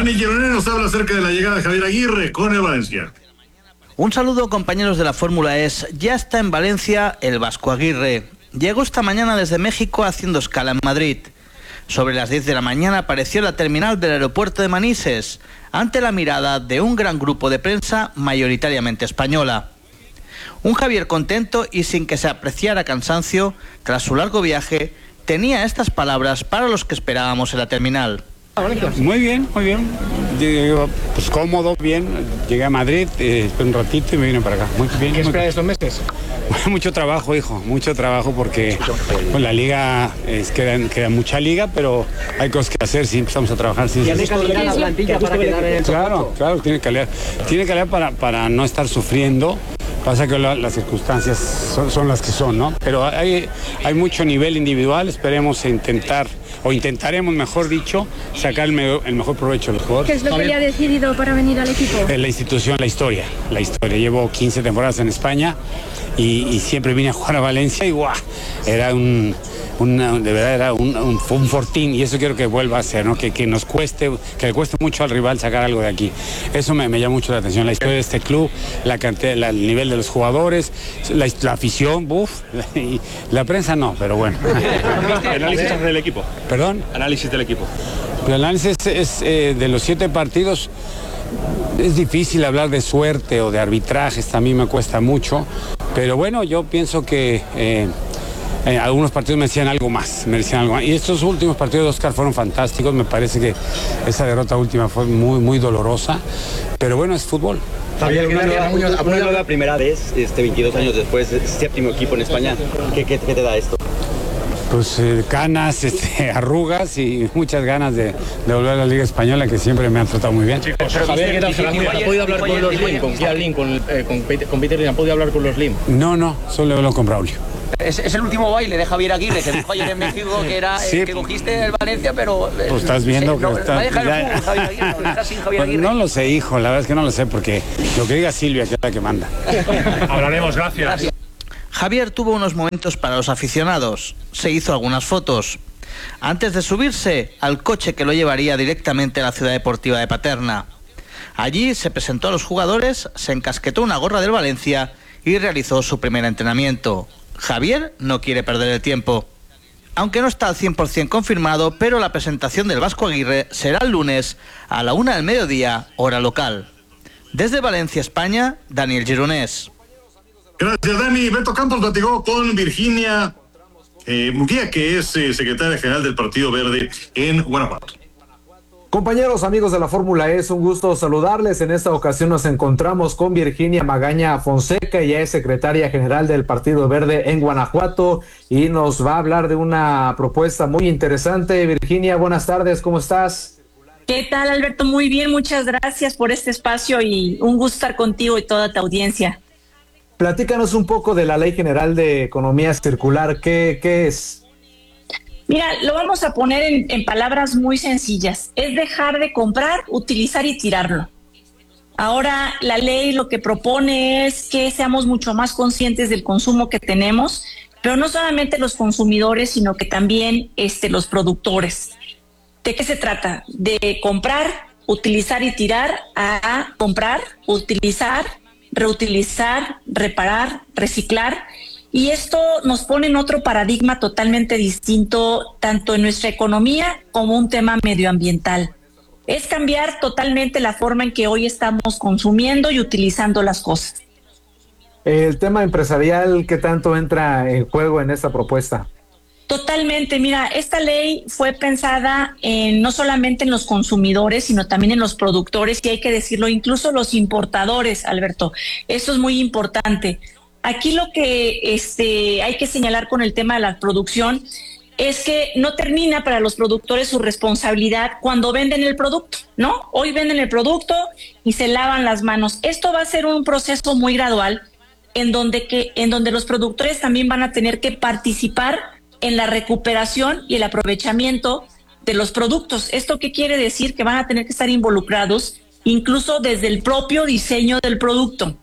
Dani Gironés nos habla acerca de la llegada de Javier Aguirre con el Valencia. Un saludo, compañeros de la Fórmula E. Ya está en Valencia el Vasco Aguirre. Llegó esta mañana desde México haciendo escala en Madrid. Sobre las 10 de la mañana apareció en la terminal del aeropuerto de Manises, ante la mirada de un gran grupo de prensa mayoritariamente española. Un Javier contento y sin que se apreciara cansancio, tras su largo viaje, tenía estas palabras para los que esperábamos en la terminal. Muy bien, muy bien. Llegué, pues cómodo, bien. Llegué a Madrid, un ratito y me vine para acá. Muy bien. ¿Qué esperas de estos meses? Mucho trabajo, hijo, mucho trabajo porque pues, la liga, queda mucha liga, pero hay cosas que hacer si empezamos a trabajar. Sí, ¿Tiene calidad la plantilla para quedar en el top? Claro, tiene calidad. Tiene calidad para no estar sufriendo. Pasa que las circunstancias son las que son, ¿no? Pero hay mucho nivel individual, intentaremos, mejor dicho, sacar el mejor provecho de los jugadores. ¿Qué es lo que le ha decidido para venir al equipo? La institución, la historia. Llevo 15 temporadas en España y siempre vine a jugar a Valencia y ¡guau! Era de verdad era un fortín, y eso quiero que vuelva a ser, ¿no? Que nos cueste, que le cueste mucho al rival sacar algo de aquí. Eso me llama mucho la atención, la historia de este club, la cantidad, el nivel de los jugadores, la afición, y la prensa no, pero bueno. ¿Qué análisis hace del equipo? ¿Perdón? Análisis del equipo. El análisis es de los 7 partidos. Es difícil hablar de suerte o de arbitrajes, también me cuesta mucho, pero bueno, yo pienso que algunos partidos merecían algo más, y estos últimos partidos de Oscar fueron fantásticos. Me parece que esa derrota última fue muy, muy dolorosa, pero bueno, es fútbol. Javier, una nueva primera vez, 22 años después, 7º equipo en España, ¿qué te da esto? Pues canas, arrugas y muchas ganas de volver a la Liga Española, que siempre me han tratado muy bien. Javier, ¿qué tal? ¿Ha podido hablar con los Lim? ¿Con Peter Lim? ¿Ha podido hablar con los Lim? No, solo hablo con Braulio. Es el último baile de Javier Aguirre, que dijo ayer en México que era el que cogiste el Valencia, pero... Pues estás viendo que está... Javier Aguirre. No lo sé, hijo, la verdad es que no lo sé, porque lo que diga Silvia, que es la que manda. Hablaremos, gracias. Javier tuvo unos momentos para los aficionados, se hizo algunas fotos, antes de subirse al coche que lo llevaría directamente a la ciudad deportiva de Paterna. Allí se presentó a los jugadores, se encasquetó una gorra del Valencia y realizó su primer entrenamiento. Javier no quiere perder el tiempo. Aunque no está al 100% confirmado, pero la presentación del Vasco Aguirre será el lunes a la 1 del mediodía, hora local. Desde Valencia, España, Daniel Gironés. Gracias, Dani. Beto Campos platicó con Virginia Munguía, que es secretaria general del Partido Verde en Guanajuato. Compañeros, amigos de la Fórmula E, es un gusto saludarles. En esta ocasión nos encontramos con Virginia Magaña Fonseca, ella es secretaria general del Partido Verde en Guanajuato y nos va a hablar de una propuesta muy interesante. Virginia, buenas tardes, ¿cómo estás? ¿Qué tal, Alberto? Muy bien, muchas gracias por este espacio y un gusto estar contigo y toda tu audiencia. Platícanos un poco de la Ley General de Economía Circular, ¿qué es? Mira, lo vamos a poner en palabras muy sencillas. Es dejar de comprar, utilizar y tirarlo. Ahora la ley lo que propone es que seamos mucho más conscientes del consumo que tenemos, pero no solamente los consumidores, sino que también los productores. ¿De qué se trata? De comprar, utilizar y tirar a comprar, utilizar, reutilizar, reparar, reciclar. Y esto nos pone en otro paradigma totalmente distinto, tanto en nuestra economía como un tema medioambiental. Es cambiar totalmente la forma en que hoy estamos consumiendo y utilizando las cosas. El tema empresarial, ¿qué tanto entra en juego en esta propuesta? Totalmente, mira, esta ley fue pensada no solamente en los consumidores, sino también en los productores, y hay que decirlo, incluso los importadores, Alberto. Esto es muy importante. Aquí lo que hay que señalar con el tema de la producción es que no termina para los productores su responsabilidad cuando venden el producto, ¿no? Hoy venden el producto y se lavan las manos. Esto va a ser un proceso muy gradual en donde los productores también van a tener que participar en la recuperación y el aprovechamiento de los productos. ¿Esto qué quiere decir? Que van a tener que estar involucrados incluso desde el propio diseño del producto.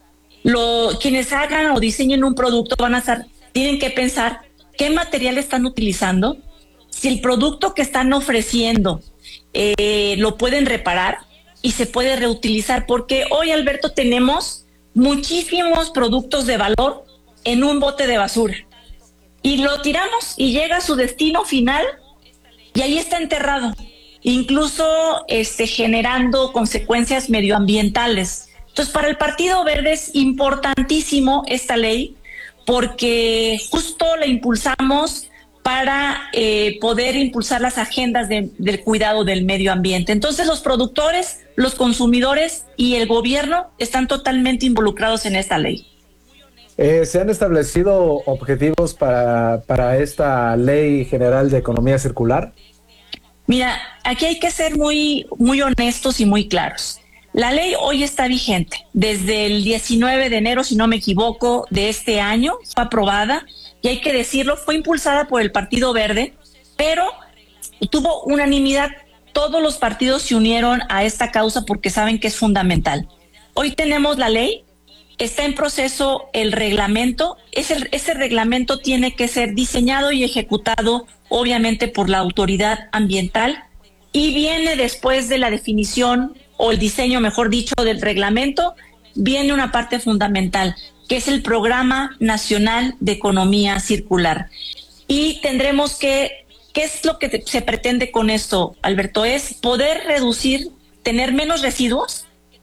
Quienes hagan o diseñen un producto tienen que pensar qué material están utilizando, si el producto que están ofreciendo lo pueden reparar y se puede reutilizar, porque hoy, Alberto, tenemos muchísimos productos de valor en un bote de basura y lo tiramos y llega a su destino final y ahí está enterrado, incluso generando consecuencias medioambientales. Entonces, para el Partido Verde es importantísimo esta ley, porque justo la impulsamos para poder impulsar las agendas del cuidado del medio ambiente. Entonces, los productores, los consumidores y el gobierno están totalmente involucrados en esta ley. ¿Se han establecido objetivos para esta Ley General de Economía Circular? Mira, aquí hay que ser muy, muy honestos y muy claros. La ley hoy está vigente. Desde el 19 de enero, si no me equivoco, de este año, fue aprobada. Y hay que decirlo, fue impulsada por el Partido Verde, pero tuvo unanimidad. Todos los partidos se unieron a esta causa porque saben que es fundamental. Hoy tenemos la ley, está en proceso el reglamento. Ese reglamento tiene que ser diseñado y ejecutado, obviamente, por la autoridad ambiental, y viene después de la definición o el diseño, mejor dicho, del reglamento, viene una parte fundamental, que es el Programa Nacional de Economía Circular. Y tendremos que, ¿qué es lo que se pretende con esto, Alberto? Es poder reducir, tener menos residuos.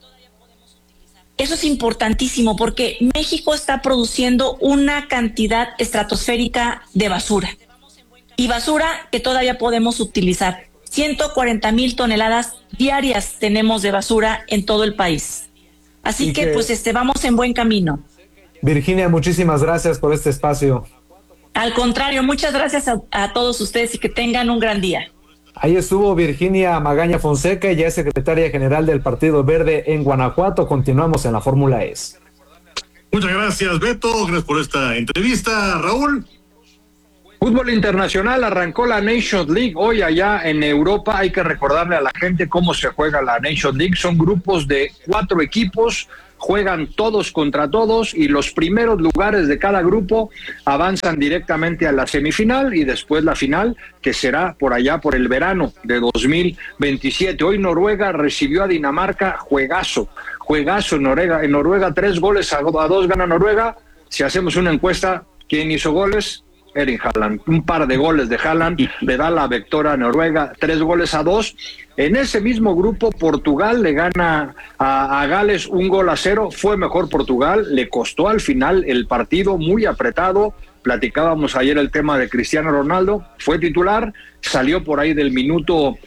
Eso es importantísimo porque México está produciendo una cantidad estratosférica de basura. Y basura que todavía podemos utilizar. 140,000 toneladas diarias tenemos de basura en todo el país. Así que pues vamos en buen camino. Virginia, muchísimas gracias por este espacio. Al contrario, muchas gracias a todos ustedes y que tengan un gran día. Ahí estuvo Virginia Magaña Fonseca, ella es secretaria general del Partido Verde en Guanajuato. Continuamos en la Fórmula E. Muchas gracias, Beto. Gracias por esta entrevista. Raúl. Fútbol internacional, arrancó la Nations League hoy allá en Europa. Hay que recordarle a la gente cómo se juega la Nations League. Son grupos de 4 equipos, juegan todos contra todos y los primeros lugares de cada grupo avanzan directamente a la semifinal y después la final, que será por allá por el verano de 2027. Hoy Noruega recibió a Dinamarca, juegazo en Noruega, 3-2 gana Noruega. Si hacemos una encuesta, ¿quién hizo goles? Erling Haaland, un par de goles de Haaland le da la victoria a Noruega, 3-2. En ese mismo grupo, Portugal le gana a Gales 1-0, fue mejor Portugal, le costó al final el partido, muy apretado. Platicábamos ayer el tema de Cristiano Ronaldo, fue titular, salió por ahí del minuto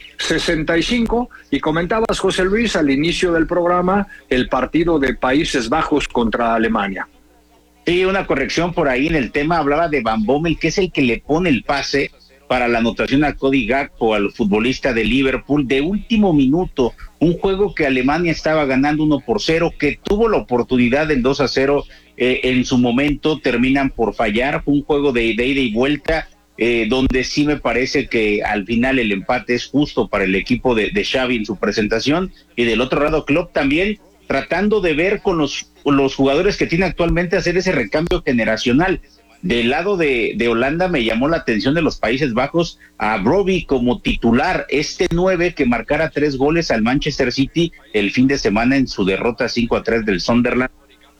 65 y comentabas, José Luis, al inicio del programa, el partido de Países Bajos contra Alemania. Sí, una corrección por ahí en el tema, hablaba de Van Bommel, que es el que le pone el pase para la anotación a Cody Gakpo, al futbolista de Liverpool, de último minuto, un juego que Alemania estaba ganando 1-0, que tuvo la oportunidad del 2-0 en su momento, terminan por fallar, fue un juego de ida y vuelta, donde sí me parece que al final el empate es justo para el equipo de Xavi en su presentación, y del otro lado Klopp también, tratando de ver con los jugadores que tiene actualmente hacer ese recambio generacional. Del lado de Holanda me llamó la atención de los Países Bajos a Brobbey como titular, 9 que marcara 3 goles al Manchester City el fin de semana en su derrota 5-3 del Sunderland.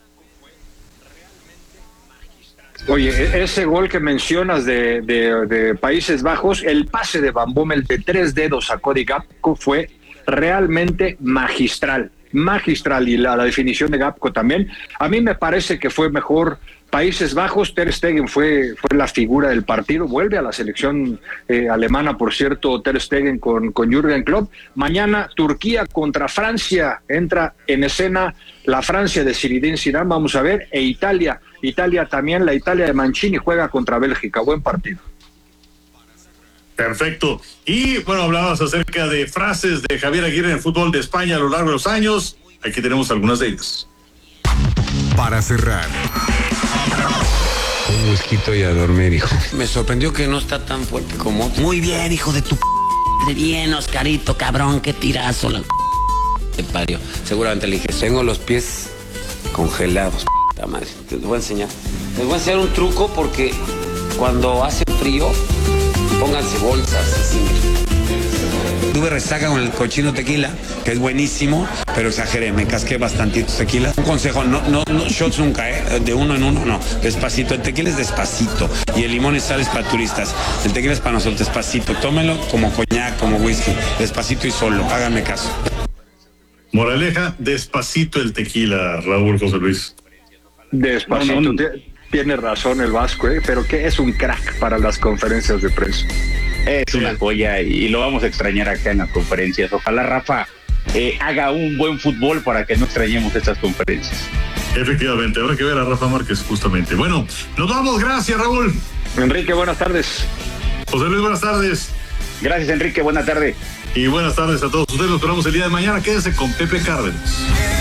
Oye, ese gol que mencionas de Países Bajos, el pase de Van Bommel de 3 dedos a Cody Gakpo fue realmente magistral, y la definición de Gakpo también. A mí me parece que fue mejor Países Bajos. Ter Stegen fue la figura del partido, vuelve a la selección alemana, por cierto, Ter Stegen con Jürgen Klopp. Mañana Turquía contra Francia, entra en escena la Francia de Zinedine Zidane, vamos a ver, e Italia también, la Italia de Mancini juega contra Bélgica, buen partido. Perfecto. Y bueno, hablabas acerca de frases de Javier Aguirre en el fútbol de España a lo largo de los años. Aquí tenemos algunas de ellas. Para cerrar, un whisky y a dormir, hijo. Me sorprendió que no está tan fuerte como otro. Muy bien, hijo de tu bien, Oscarito, cabrón, qué tirazo la te parió. Seguramente le dije, tengo los pies congelados, madre. Les voy a enseñar. Les voy a enseñar un truco porque cuando hace frío, pónganse bolsas así. tuve resaca con el cochino tequila, que es buenísimo, pero exageré, me casqué bastantito tequila. Un consejo, no shots nunca, de uno en uno, no, despacito. El tequila es despacito y el limón y sal es para turistas. El tequila es para nosotros, despacito. Tómelo como coñac, como whisky, despacito y solo, háganme caso. Moraleja, despacito el tequila, Raúl José Luis. Despacito, tiene razón el Vasco, pero que es un crack para las conferencias de prensa. Es una joya y lo vamos a extrañar acá en las conferencias. Ojalá Rafa haga un buen fútbol para que no extrañemos estas conferencias. Efectivamente, habrá que ver a Rafa Márquez justamente. Bueno, nos vamos, gracias Raúl. Enrique, buenas tardes. José Luis, buenas tardes. Gracias Enrique, buena tarde. Y buenas tardes a todos ustedes, los esperamos el día de mañana, quédense con Pepe Cárdenas.